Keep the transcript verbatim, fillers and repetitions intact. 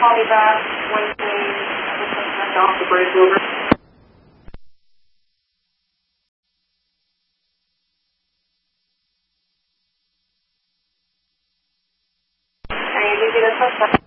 call me back when things are off the bridge over. Can you give me the suspect?